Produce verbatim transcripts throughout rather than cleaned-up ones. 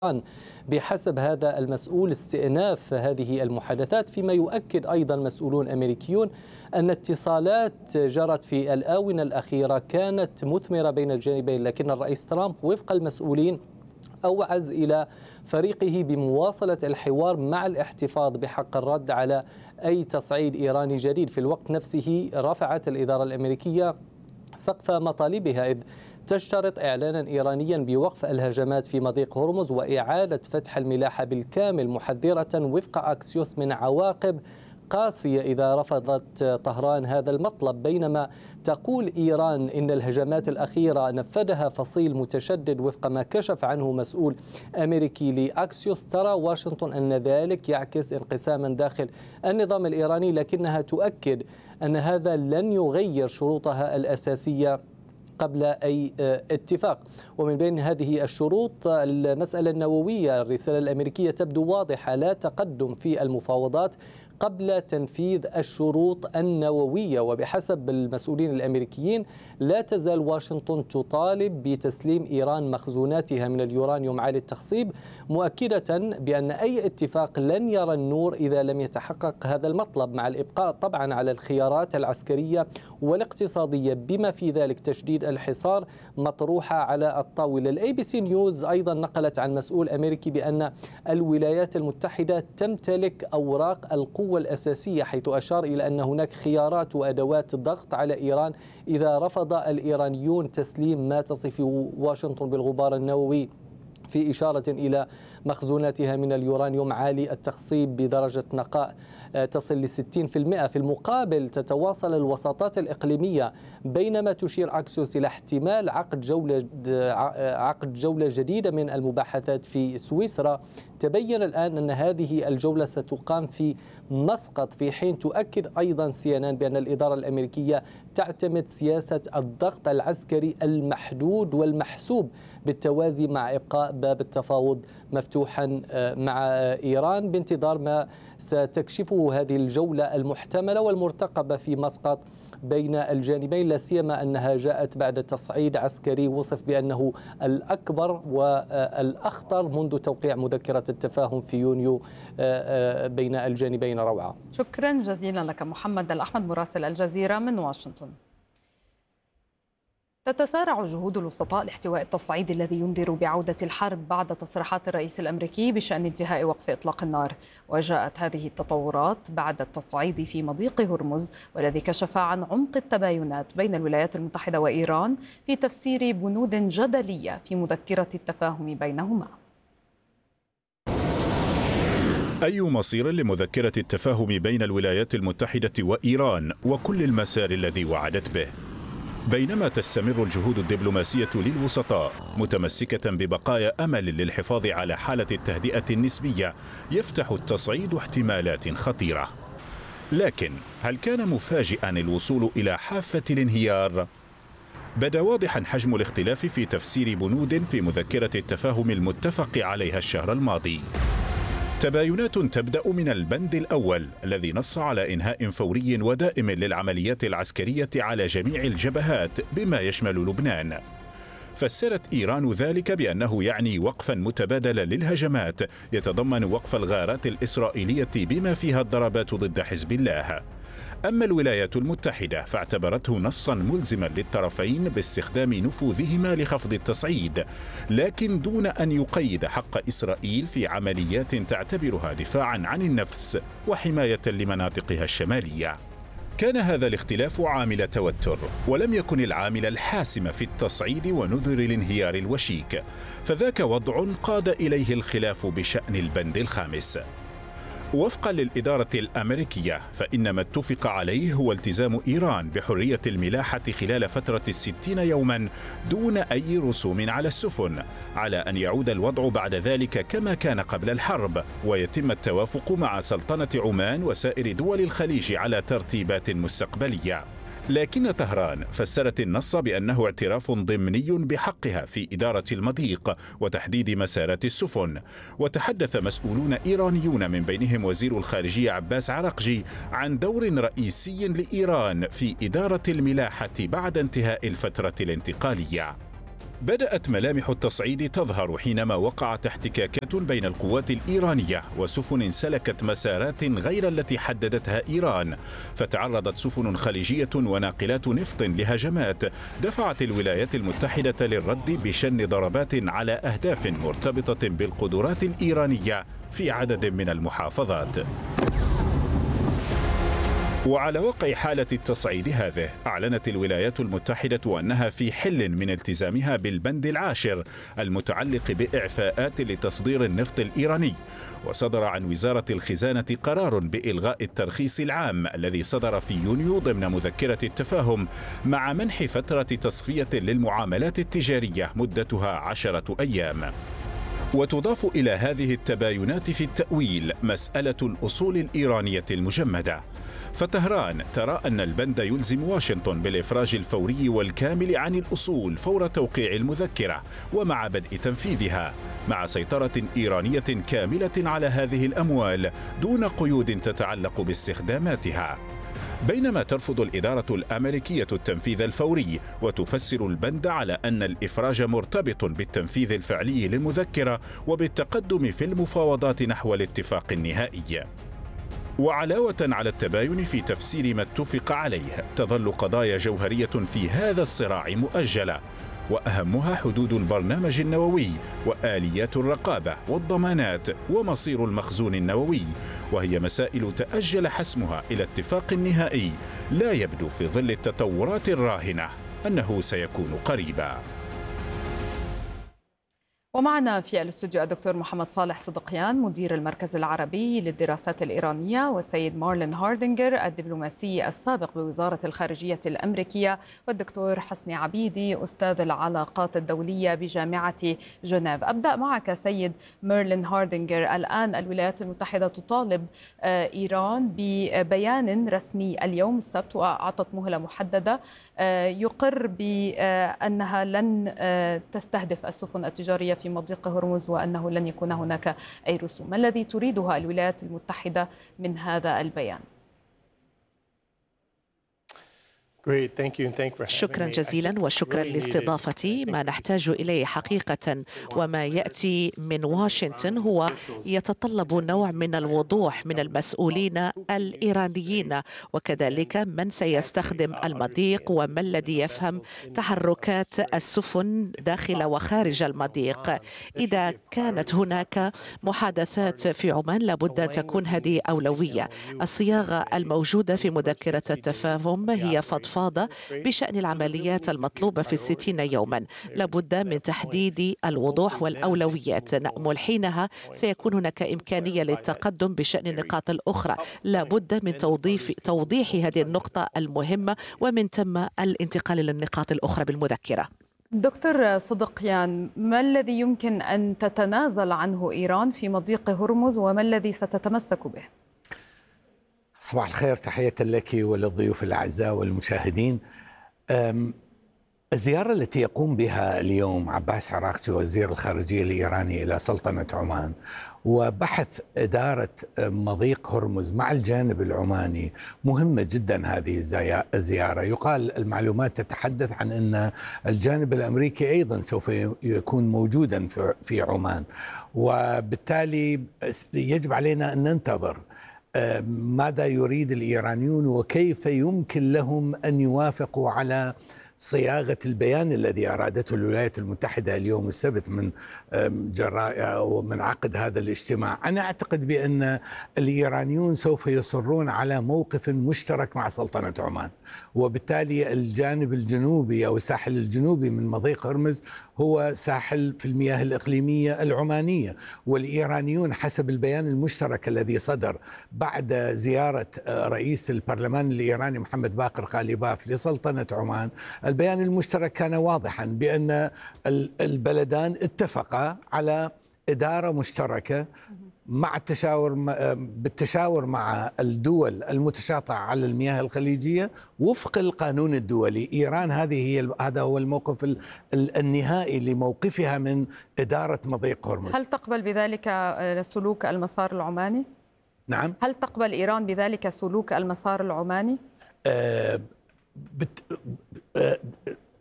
بحسب هذا المسؤول استئناف هذه المحادثات، فيما يؤكد أيضا مسؤولون أمريكيون أن اتصالات جرت في الآونة الأخيرة كانت مثمرة بين الجانبين، لكن الرئيس ترامب وفق المسؤولين أوعز إلى فريقه بمواصلة الحوار مع الاحتفاظ بحق الرد على أي تصعيد إيراني جديد. في الوقت نفسه رفعت الإدارة الأمريكية سقف مطالبها، إذ تشترط إعلانا إيرانيا بوقف الهجمات في مضيق هرمز وإعادة فتح الملاحة بالكامل، محذرة وفق أكسيوس من عواقب قاسية إذا رفضت طهران هذا المطلب. بينما تقول إيران إن الهجمات الأخيرة نفذها فصيل متشدد وفق ما كشف عنه مسؤول أمريكي لأكسيوس، ترى واشنطن أن ذلك يعكس انقساما داخل النظام الإيراني، لكنها تؤكد أن هذا لن يغير شروطها الأساسية قبل أي اتفاق. ومن بين هذه الشروط المسألة النووية. الرسالة الأمريكية تبدو واضحة: لا تقدم في المفاوضات قبل تنفيذ الشروط النووية. وبحسب المسؤولين الأمريكيين لا تزال واشنطن تطالب بتسليم إيران مخزوناتها من اليورانيوم عالي التخصيب، مؤكدة بأن أي اتفاق لن يرى النور إذا لم يتحقق هذا المطلب، مع الإبقاء طبعا على الخيارات العسكرية والاقتصادية بما في ذلك تشديد الحصار مطروحة على الطاولة. الاي بي سي نيوز أيضا نقلت عن مسؤول أمريكي بأن الولايات المتحدة تمتلك أوراق القوة الأساسية، حيث أشار إلى أن هناك خيارات وأدوات ضغط على إيران إذا رفض الإيرانيون تسليم ما تصف واشنطن بالغبار النووي، في إشارة إلى مخزوناتها من اليورانيوم عالي التخصيب بدرجة نقاء تصل ل ستين بالمئة. في المقابل تتواصل الوساطات الإقليمية، بينما تشير أكسيوس إلى احتمال عقد جولة عقد جولة جديدة من المباحثات في سويسرا. تبين الآن أن هذه الجولة ستقام في مسقط، في حين تؤكد أيضا سي إن إن بأن الإدارة الأمريكية تعتمد سياسة الضغط العسكري المحدود والمحسوب بالتوازي مع إبقاء باب التفاوض مفتوحا مع إيران، بانتظار ما ستكشفه هذه الجولة المحتملة والمرتقبة في مسقط بين الجانبين، لا سيما أنها جاءت بعد تصعيد عسكري وصف بأنه الأكبر والأخطر منذ توقيع مذكرة التفاهم في يونيو بين الجانبين. روعة، شكرا جزيلا لك محمد الأحمد مراسل الجزيرة من واشنطن. تتسارع جهود الوسطاء لاحتواء التصعيد الذي ينذر بعودة الحرب بعد تصريحات الرئيس الأمريكي بشأن انتهاء وقف إطلاق النار. وجاءت هذه التطورات بعد التصعيد في مضيق هرمز، والذي كشف عن عمق التباينات بين الولايات المتحدة وإيران في تفسير بنود جدلية في مذكرة التفاهم بينهما. أي مصير لمذكرة التفاهم بين الولايات المتحدة وإيران وكل المسار الذي وعدت به؟ بينما تستمر الجهود الدبلوماسية للوسطاء متمسكة ببقايا أمل للحفاظ على حالة التهدئة النسبية، يفتح التصعيد احتمالات خطيرة. لكن هل كان مفاجئا الوصول إلى حافة الانهيار؟ بدا واضحا حجم الاختلاف في تفسير بنود في مذكرة التفاهم المتفق عليها الشهر الماضي. تباينات تبدأ من البند الأول الذي نص على إنهاء فوري ودائم للعمليات العسكرية على جميع الجبهات بما يشمل لبنان. فسرت إيران ذلك بأنه يعني وقفا متبادلا للهجمات يتضمن وقف الغارات الإسرائيلية بما فيها الضربات ضد حزب الله. أما الولايات المتحدة فاعتبرته نصا ملزما للطرفين باستخدام نفوذهما لخفض التصعيد، لكن دون أن يقيد حق إسرائيل في عمليات تعتبرها دفاعا عن النفس وحماية لمناطقها الشمالية. كان هذا الاختلاف عامل توتر، ولم يكن العامل الحاسم في التصعيد ونذر الانهيار الوشيك، فذاك وضع قاد إليه الخلاف بشأن البند الخامس. وفقا للإدارة الأمريكية فإن ما اتفق عليه هو التزام إيران بحرية الملاحة خلال فترة الستين يوما دون أي رسوم على السفن، على أن يعود الوضع بعد ذلك كما كان قبل الحرب، ويتم التوافق مع سلطنة عمان وسائر دول الخليج على ترتيبات مستقبلية. لكن طهران فسرت النص بأنه اعتراف ضمني بحقها في إدارة المضيق وتحديد مسارات السفن. وتحدث مسؤولون إيرانيون من بينهم وزير الخارجية عباس عراقجي عن دور رئيسي لإيران في إدارة الملاحة بعد انتهاء الفترة الانتقالية. بدأت ملامح التصعيد تظهر حينما وقعت احتكاكات بين القوات الإيرانية وسفن سلكت مسارات غير التي حددتها إيران، فتعرضت سفن خليجية وناقلات نفط لهجمات دفعت الولايات المتحدة للرد بشن ضربات على أهداف مرتبطة بالقدرات الإيرانية في عدد من المحافظات. وعلى وقع حالة التصعيد هذه، أعلنت الولايات المتحدة أنها في حل من التزامها بالبند العاشر المتعلق بإعفاءات لتصدير النفط الإيراني. وصدر عن وزارة الخزانة قرار بإلغاء الترخيص العام الذي صدر في يونيو ضمن مذكرة التفاهم، مع منح فترة تصفية للمعاملات التجارية مدتها عشرة أيام. وتضاف إلى هذه التباينات في التأويل مسألة الأصول الإيرانية المجمدة، فطهران ترى أن البند يلزم واشنطن بالإفراج الفوري والكامل عن الأصول فور توقيع المذكرة ومع بدء تنفيذها، مع سيطرة إيرانية كاملة على هذه الأموال دون قيود تتعلق باستخداماتها. بينما ترفض الإدارة الأمريكية التنفيذ الفوري وتفسر البند على أن الإفراج مرتبط بالتنفيذ الفعلي للمذكرة وبالتقدم في المفاوضات نحو الاتفاق النهائي. وعلاوة على التباين في تفسير ما اتفق عليه، تظل قضايا جوهرية في هذا الصراع مؤجلة، وأهمها حدود البرنامج النووي وآليات الرقابة والضمانات ومصير المخزون النووي، وهي مسائل تأجل حسمها إلى اتفاق نهائي لا يبدو في ظل التطورات الراهنة أنه سيكون قريبا. ومعنا في الاستوديو الدكتور محمد صالح صدقيان مدير المركز العربي للدراسات الإيرانية، والسيد مارلين هاردينجر الدبلوماسي السابق بوزارة الخارجية الأمريكية، والدكتور حسني عبيدي أستاذ العلاقات الدولية بجامعة جنيف. أبدأ معك سيد مارلين هاردينجر. الآن الولايات المتحدة تطالب إيران ببيان رسمي اليوم السبت، وأعطت مهلة محددة، يقر بأنها لن تستهدف السفن التجارية في مضيق هرمز وأنه لن يكون هناك أي رسوم. ما الذي تريدها الولايات المتحدة من هذا البيان؟ شكرا جزيلا وشكرا لاستضافتي. ما نحتاج إليه حقيقة وما يأتي من واشنطن هو يتطلب نوع من الوضوح من المسؤولين الإيرانيين، وكذلك من سيستخدم المضيق وما الذي يفهم تحركات السفن داخل وخارج المضيق. إذا كانت هناك محادثات في عمان لابد أن تكون هذه أولوية. الصياغة الموجودة في مذكرة التفاهم هي فضفاضة بشأن العمليات المطلوبة في الستين يوما. لابد من تحديد الوضوح والأولويات، نأمل حينها سيكون هناك إمكانية للتقدم بشأن النقاط الأخرى. لابد من توضيح, توضيح هذه النقطة المهمة ومن ثم الانتقال للنقاط الأخرى بالمذكرة. دكتور صدقيان، ما الذي يمكن أن تتنازل عنه إيران في مضيق هرمز وما الذي ستتمسك به؟ صباح الخير، تحية لك وللضيوف الأعزاء والمشاهدين. الزيارة التي يقوم بها اليوم عباس عراقجي وزير الخارجية الإيراني إلى سلطنة عمان وبحث إدارة مضيق هرمز مع الجانب العماني مهمة جدا. هذه الزيارة يقال المعلومات تتحدث عن أن الجانب الأمريكي أيضا سوف يكون موجودا في عمان، وبالتالي يجب علينا أن ننتظر ماذا يريد الإيرانيون وكيف يمكن لهم أن يوافقوا على صياغة البيان الذي أرادته الولايات المتحدة اليوم السبت من جراء ومن عقد هذا الاجتماع. أنا أعتقد بأن الإيرانيون سوف يصرون على موقف مشترك مع سلطنة عمان، وبالتالي الجانب الجنوبي أو الساحل الجنوبي من مضيق هرمز هو ساحل في المياه الإقليمية العمانية، والإيرانيون حسب البيان المشترك الذي صدر بعد زيارة رئيس البرلمان الإيراني محمد باقر غالباف لسلطنة عمان، البيان المشترك كان واضحا بأن البلدان اتفقا على إدارة مشتركة مع التشاور بالتشاور مع الدول المتشاطئة على المياه الخليجية وفق القانون الدولي. إيران هذه هي هذا هو الموقف النهائي لموقفها من إدارة مضيق هرمز. هل تقبل بذلك سلوك المسار العماني؟ نعم. هل تقبل إيران بذلك سلوك المسار العماني؟ أه بت... أه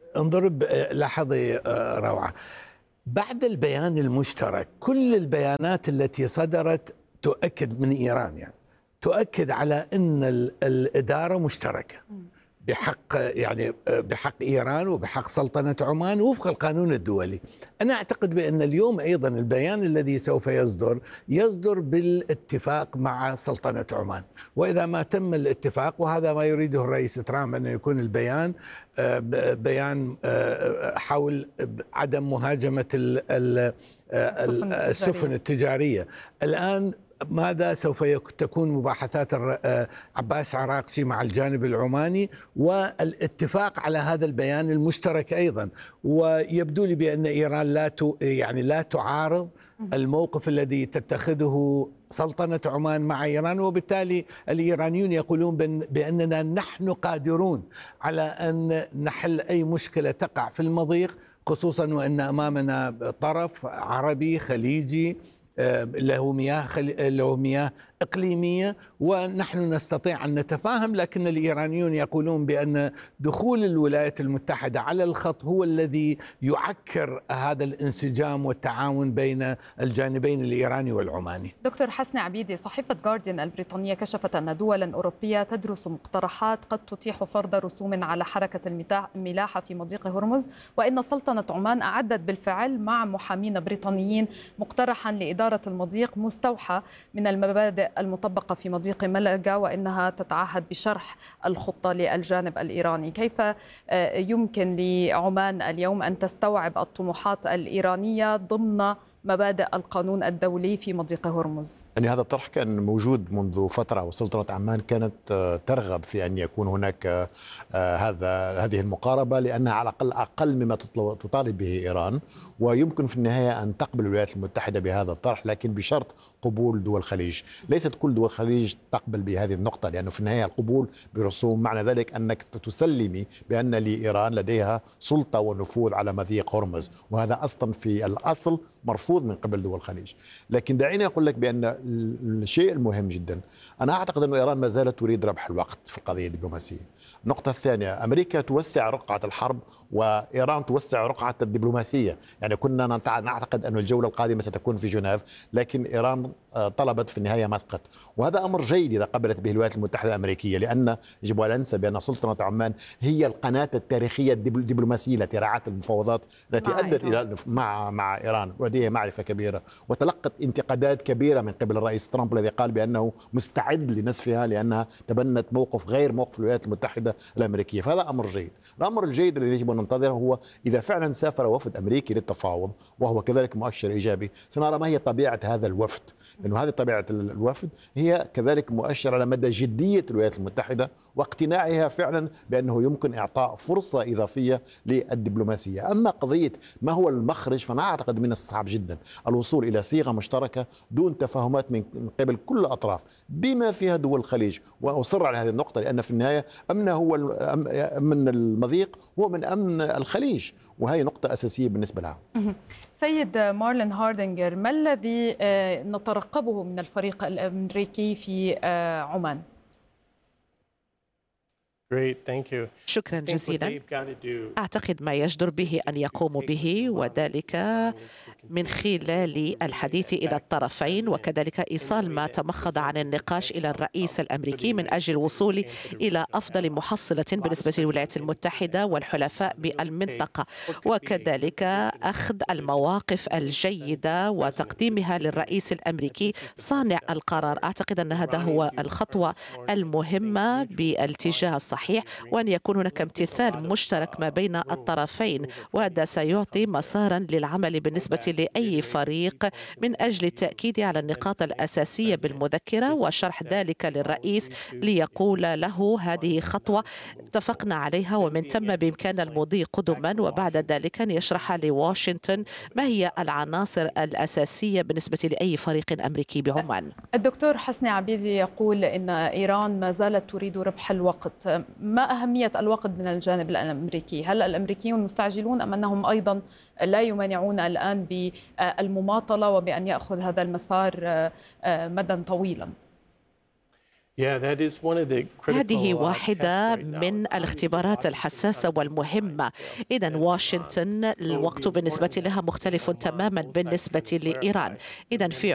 انضرب لحظة روعة. بعد البيان المشترك كل البيانات التي صدرت تؤكد من إيران يعني تؤكد على أن الإدارة مشتركة بحق يعني بحق إيران وبحق سلطنة عمان وفق القانون الدولي. أنا أعتقد بأن اليوم أيضا البيان الذي سوف يصدر يصدر بالاتفاق مع سلطنة عمان، وإذا ما تم الاتفاق وهذا ما يريده الرئيس ترامب أن يكون البيان بيان حول عدم مهاجمة السفن التجارية. الآن ماذا سوف تكون مباحثات عباس عراقجي مع الجانب العماني والاتفاق على هذا البيان المشترك أيضا، ويبدو لي بأن إيران لا يعني لا تعارض الموقف الذي تتخذه سلطنة عمان مع إيران، وبالتالي الإيرانيون يقولون بأننا نحن قادرون على أن نحل أي مشكلة تقع في المضيق، خصوصا وأن أمامنا طرف عربي خليجي له مياه خل... له مياه إقليمية ونحن نستطيع أن نتفاهم. لكن الإيرانيون يقولون بأن دخول الولايات المتحدة على الخط هو الذي يعكر هذا الانسجام والتعاون بين الجانبين الإيراني والعماني. دكتور حسن عبيدي، صحيفة جارديان البريطانية كشفت أن دولا أوروبية تدرس مقترحات قد تتيح فرض رسوم على حركة الملاحة في مضيق هرمز، وإن سلطنة عمان أعدت بالفعل مع محامين بريطانيين مقترحا لإدارة المضيق مستوحى من المبادئ المطبقة في مضيق ملقا، وإنها تتعهد بشرح الخطة للجانب الإيراني. كيف يمكن لعمان اليوم أن تستوعب الطموحات الإيرانية ضمن مبادئ القانون الدولي في مضيق هرمز؟ يعني هذا الطرح كان موجود منذ فترة، وسلطنة عمان كانت ترغب في أن يكون هناك هذا هذه المقاربة، لأنها على الأقل أقل مما تطالب به إيران، ويمكن في النهاية أن تقبل الولايات المتحدة بهذا الطرح، لكن بشرط قبول دول الخليج. ليست كل دول الخليج تقبل بهذه النقطة، لأنه في النهاية القبول برسوم معنى ذلك أنك تسلمي بأن لإيران لديها سلطة ونفوذ على مضيق هرمز، وهذا أصلا في الأصل مرفوض من قبل دول الخليج. لكن دعيني أقول لك بأن الشيء المهم جدا، أنا أعتقد أن إيران ما زالت تريد ربح الوقت في القضية الدبلوماسية. النقطة الثانية، أمريكا توسع رقعة الحرب وإيران توسع رقعة الدبلوماسية. يعني كنا نعتقد أن الجولة القادمة ستكون في جنيف، لكن إيران طلبت في النهاية مسقط، وهذا أمر جيد إذا قبلت به الولايات المتحدة الأمريكية، لأن يجب أن ننسى بأن سلطنة عمان هي القناة التاريخية الدبلوماسية التي رعت المفاوضات التي أدت إلى مع مع إيران، ولديها معرفة كبيرة، وتلقت انتقادات كبيرة من قبل الرئيس ترامب الذي قال بأنه مستعد لنسفها لأنها تبنت موقف غير موقف الولايات المتحدة الأمريكية. فهذا أمر جيد. الأمر الجيد الذي يجب أن ننتظره هو إذا فعلا سافر وفد أمريكي للتفاوض، وهو كذلك مؤشر إيجابي، سنرى ما هي طبيعة هذا الوفد، لأنه هذه طبيعة الوفد هي كذلك مؤشر على مدى جدية الولايات المتحدة واقتناعها فعلا بأنه يمكن إعطاء فرصة إضافية للدبلوماسية. أما قضية ما هو المخرج، فأنا أعتقد من الصعب جدا الوصول إلى صيغة مشتركة دون تفاهمات من قبل كل الأطراف بما فيها دول الخليج. وأصر على هذه النقطة، لأن في النهاية أمن هو من المضيق هو من أمن الخليج، وهي نقطة أساسية بالنسبة لها. سيد مارلين هاردينجر، ما الذي نترقبه من الفريق الأمريكي في عمان؟ شكرا جزيلا. أعتقد ما يجدر به أن يقوموا به، وذلك من خلال الحديث إلى الطرفين، وكذلك إيصال ما تمخض عن النقاش إلى الرئيس الأمريكي من أجل الوصول إلى أفضل محصلة بالنسبة للولايات المتحدة والحلفاء بالمنطقة، وكذلك أخذ المواقف الجيدة وتقديمها للرئيس الأمريكي صانع القرار. أعتقد أن هذا هو الخطوة المهمة بالاتجاه الصحيح، وأن يكون هناك امتثال مشترك ما بين الطرفين، وهذا سيعطي مسارا للعمل بالنسبة لأي فريق من أجل التأكيد على النقاط الأساسية بالمذكرة وشرح ذلك للرئيس ليقول له هذه خطوة اتفقنا عليها ومن تم بإمكان المضي قدما، وبعد ذلك أن يشرح لواشنطن ما هي العناصر الأساسية بالنسبة لأي فريق أمريكي بعمان. الدكتور حسن عبيدي يقول إن إيران ما زالت تريد ربح الوقت. ما أهمية الوقت من الجانب الأمريكي؟ هل الأمريكيون مستعجلون أم أنهم أيضا لا يمانعون الآن بالمماطلة وبأن يأخذ هذا المسار مدى طويلا؟ هذه واحدة من الاختبارات الحساسة والمهمة. إذا واشنطن الوقت بالنسبة لها مختلف تماما بالنسبة لإيران. إذا في